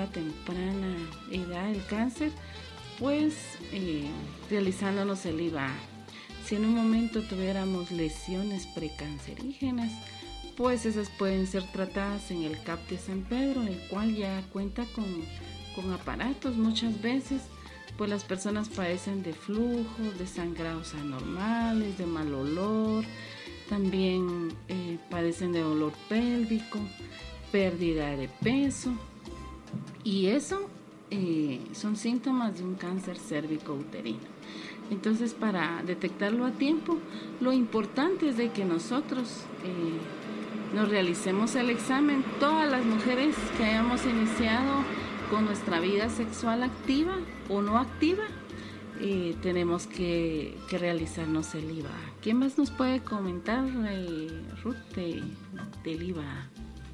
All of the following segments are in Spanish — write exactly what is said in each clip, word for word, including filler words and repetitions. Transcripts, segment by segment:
a temprana edad el cáncer, pues eh, realizándonos el I V A. Si en un momento tuviéramos lesiones precancerígenas, pues esas pueden ser tratadas en el C A P de San Pedro, el cual ya cuenta con, con aparatos. Muchas veces pues las personas padecen de flujos, de sangrados anormales, de mal olor, también eh, padecen de dolor pélvico, pérdida de peso, y eso eh, son síntomas de un cáncer cérvico-uterino. Entonces, para detectarlo a tiempo, lo importante es de que nosotros eh, nos realicemos el examen. Todas las mujeres que hayamos iniciado con nuestra vida sexual activa o no activa, eh, tenemos que, que realizarnos el I V A. ¿Quién más nos puede comentar, eh, Ruth, de, del I V A?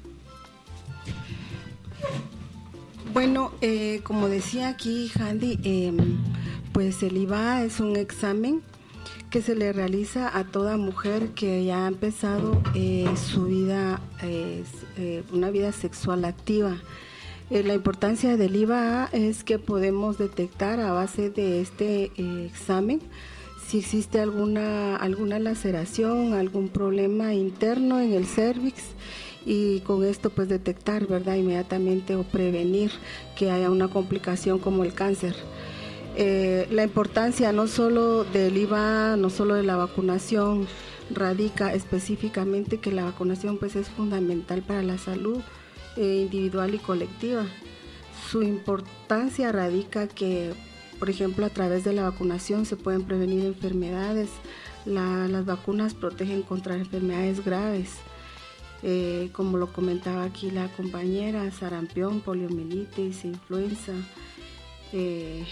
Bueno, eh, como decía aquí Handy, eh, pues el I V A es un examen que se le realiza a toda mujer que ya ha empezado eh, su vida, eh, eh, una vida sexual activa. Eh, la importancia del I V A es que podemos detectar a base de este eh, examen si existe alguna, alguna laceración, algún problema interno en el cérvix, y con esto pues detectar, ¿verdad?, inmediatamente o prevenir que haya una complicación como el cáncer. Eh, la importancia no solo del I V A, no solo de la vacunación, radica específicamente que la vacunación pues es fundamental para la salud eh, individual y colectiva. Su importancia radica que, por ejemplo, a través de la vacunación se pueden prevenir enfermedades. La, las vacunas protegen contra enfermedades graves, eh, como lo comentaba aquí la compañera, sarampión, poliomielitis, influenza, eh,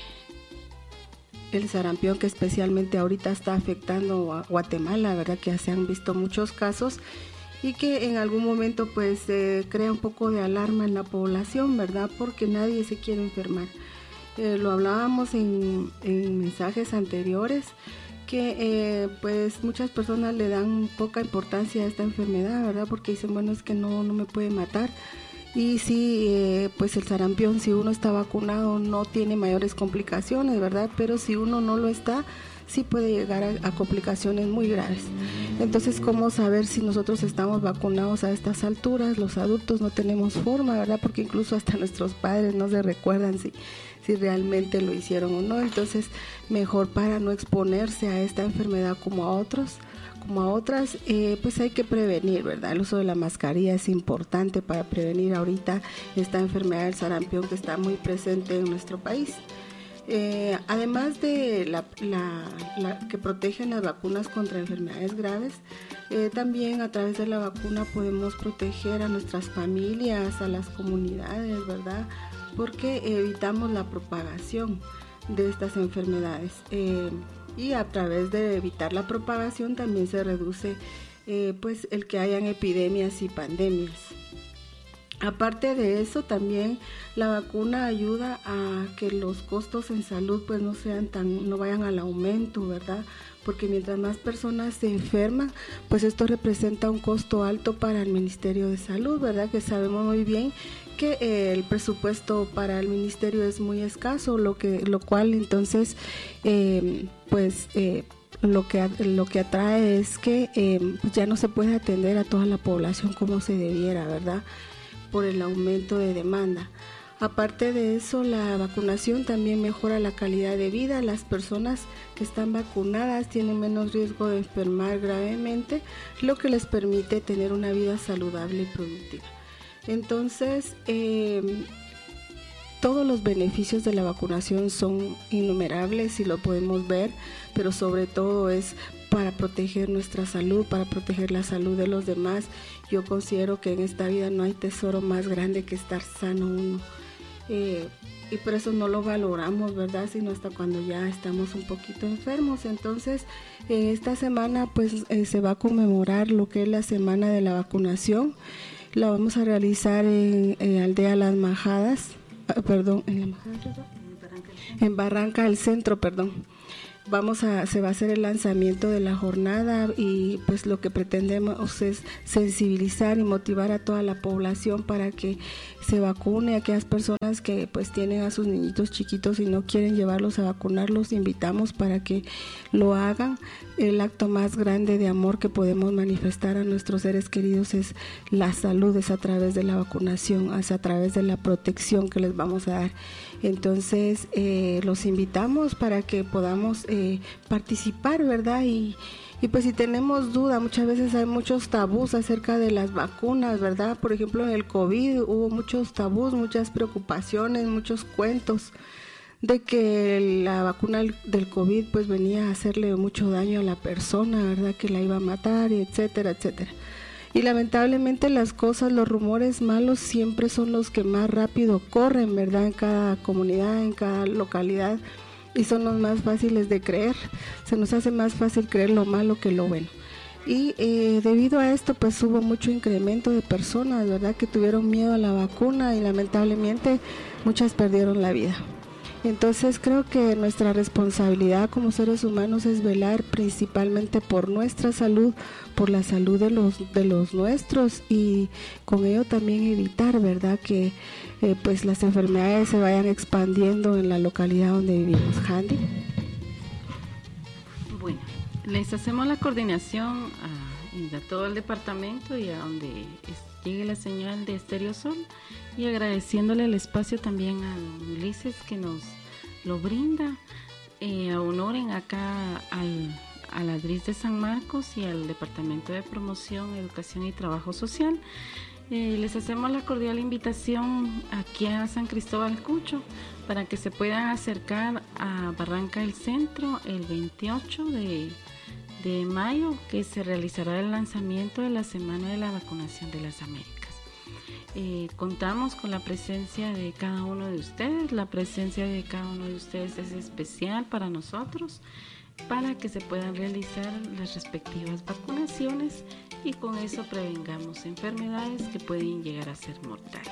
el sarampión que especialmente ahorita está afectando a Guatemala, ¿verdad?, que se han visto muchos casos y que en algún momento pues eh, crea un poco de alarma en la población, ¿verdad?, porque nadie se quiere enfermar. Eh, lo hablábamos en, en mensajes anteriores, que eh, pues muchas personas le dan poca importancia a esta enfermedad, ¿verdad?, porque dicen, bueno, es que no, no me puede matar. Y sí, eh, pues el sarampión, si uno está vacunado, no tiene mayores complicaciones, ¿verdad? Pero si uno no lo está, sí puede llegar a, a complicaciones muy graves. Entonces, ¿cómo saber si nosotros estamos vacunados a estas alturas? Los adultos no tenemos forma, ¿verdad? Porque incluso hasta nuestros padres no se recuerdan si, si realmente lo hicieron o no. Entonces, mejor para no exponerse a esta enfermedad como a otros, como a otras, eh, pues hay que prevenir, ¿verdad? El uso de la mascarilla es importante para prevenir ahorita esta enfermedad del sarampión que está muy presente en nuestro país. Eh, además de la, la, la que protegen las vacunas contra enfermedades graves, eh, también a través de la vacuna podemos proteger a nuestras familias, a las comunidades, ¿verdad?, porque evitamos la propagación de estas enfermedades. Eh, y a través de evitar la propagación también se reduce eh, pues el que hayan epidemias y pandemias. Aparte de eso, también la vacuna ayuda a que los costos en salud pues no sean tan, no vayan al aumento, ¿verdad? Porque mientras más personas se enferman, pues esto representa un costo alto para el Ministerio de Salud, ¿verdad? Que sabemos muy bien que eh, el presupuesto para el ministerio es muy escaso, lo que, lo cual entonces, eh, pues eh, lo que lo que atrae es que eh, ya no se puede atender a toda la población como se debiera, ¿verdad?, por el aumento de demanda. Aparte de eso, la vacunación también mejora la calidad de vida. Las personas que están vacunadas tienen menos riesgo de enfermar gravemente, lo que les permite tener una vida saludable y productiva. Entonces, eh, todos los beneficios de la vacunación son innumerables y lo podemos ver, pero sobre todo es para proteger nuestra salud, para proteger la salud de los demás. Yo considero que en esta vida no hay tesoro más grande que estar sano uno. Eh, y por eso no lo valoramos, ¿verdad?, sino hasta cuando ya estamos un poquito enfermos. Entonces, eh, esta semana pues eh, se va a conmemorar lo que es la semana de la vacunación. La vamos a realizar en, en Aldea Las Majadas, ah, perdón, en, la Majada, en Barranca del Centro, perdón. vamos a, se va a hacer el lanzamiento de la jornada y pues lo que pretendemos es sensibilizar y motivar a toda la población para que se vacune. A aquellas personas que pues tienen a sus niñitos chiquitos y no quieren llevarlos a vacunar, los invitamos para que lo hagan. El acto más grande de amor que podemos manifestar a nuestros seres queridos es la salud, es a través de la vacunación, es a través de la protección que les vamos a dar. Entonces eh, los invitamos para que podamos eh, participar, ¿verdad? Y, y pues si tenemos duda, muchas veces hay muchos tabús acerca de las vacunas, ¿verdad? Por ejemplo, en el COVID hubo muchos tabús, muchas preocupaciones, muchos cuentos de que la vacuna del COVID pues venía a hacerle mucho daño a la persona, ¿verdad? Que la iba a matar, etcétera, etcétera. Y lamentablemente las cosas, los rumores malos siempre son los que más rápido corren, ¿verdad? En cada comunidad, en cada localidad, y son los más fáciles de creer. Se nos hace más fácil creer lo malo que lo bueno. Y eh, debido a esto pues hubo mucho incremento de personas, ¿verdad? Que tuvieron miedo a la vacuna y lamentablemente muchas perdieron la vida. Entonces creo que nuestra responsabilidad como seres humanos es velar principalmente por nuestra salud, por la salud de los de los nuestros, y con ello también evitar, ¿verdad?, que eh, pues las enfermedades se vayan expandiendo en la localidad donde vivimos. Handy. Bueno, les hacemos la coordinación a, a todo el departamento y a donde es, llegue la señal de Estéreo Sol, y agradeciéndole el espacio también a Ulises que nos lo brinda. Eh, honoren acá al, a la D R I S de San Marcos y al Departamento de Promoción, Educación y Trabajo Social. Eh, les hacemos la cordial invitación aquí a San Cristóbal Cucho para que se puedan acercar a Barranca del Centro el veintiocho de, de mayo, que se realizará el lanzamiento de la Semana de la Vacunación de las Américas. Eh, contamos con la presencia de cada uno de ustedes. La presencia de cada uno de ustedes es especial para nosotros, para que se puedan realizar las respectivas vacunaciones y con eso prevengamos enfermedades que pueden llegar a ser mortales.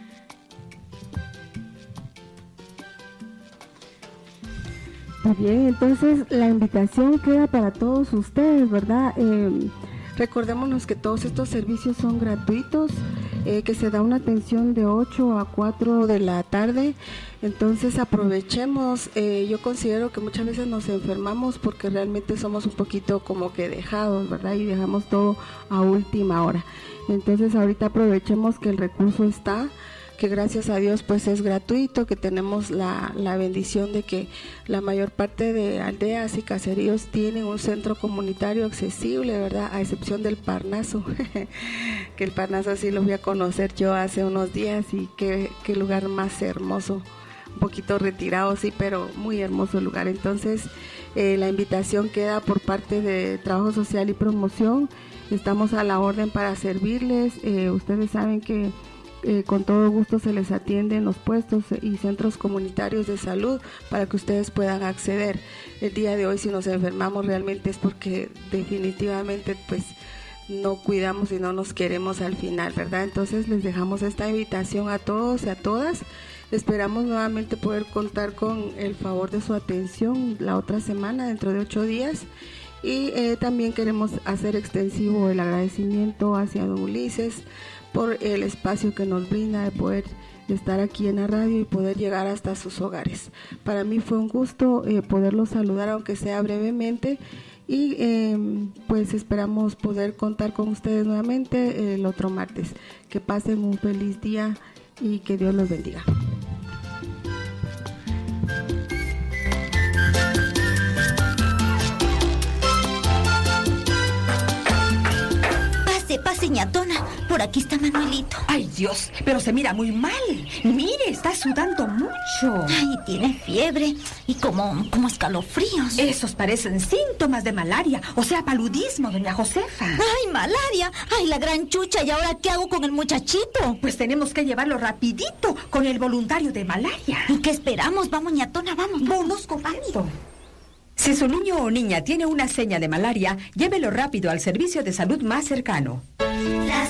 Muy bien, entonces la invitación queda para todos ustedes, ¿verdad? Eh, recordémonos que todos estos servicios son gratuitos, eh, que se da una atención de ocho a cuatro de la tarde, entonces aprovechemos. Eh, yo considero que muchas veces nos enfermamos porque realmente somos un poquito como que dejados, ¿verdad? Y dejamos todo a última hora. Entonces ahorita aprovechemos que el recurso está, que gracias a Dios pues es gratuito, que tenemos la, la bendición de que la mayor parte de aldeas y caseríos tienen un centro comunitario accesible, ¿verdad? A excepción del Parnaso, que el Parnaso sí lo fui a conocer yo hace unos días y qué, qué lugar más hermoso, un poquito retirado sí, pero muy hermoso el lugar. Entonces eh, la invitación queda por parte de Trabajo Social y Promoción. Estamos a la orden para servirles. Eh, ustedes saben que Eh, con todo gusto se les atiende en los puestos y centros comunitarios de salud para que ustedes puedan acceder. El día de hoy, si nos enfermamos, realmente es porque definitivamente pues no cuidamos y no nos queremos al final, ¿verdad? Entonces les dejamos esta invitación a todos y a todas. Esperamos nuevamente poder contar con el favor de su atención la otra semana, dentro de ocho días. Y eh, también queremos hacer extensivo el agradecimiento hacia don Ulises por el espacio que nos brinda de poder estar aquí en la radio y poder llegar hasta sus hogares. Para mí fue un gusto eh, poderlos saludar, aunque sea brevemente, y eh, pues esperamos poder contar con ustedes nuevamente el otro martes. Que pasen un feliz día y que Dios los bendiga. Pase, ñatona, por aquí está Manuelito. Ay, Dios, pero se mira muy mal. Mire, está sudando mucho. Ay, tiene fiebre y como, como escalofríos. Esos parecen síntomas de malaria, o sea, paludismo, doña Josefa. Ay, malaria. Ay, la gran chucha. ¿Y ahora qué hago con el muchachito? Pues tenemos que llevarlo rapidito con el voluntario de malaria. ¿Y qué esperamos? Vamos, ñatona, vamos. Vamos corriendo. Si su niño o niña tiene una seña de malaria, llévelo rápido al servicio de salud más cercano. Las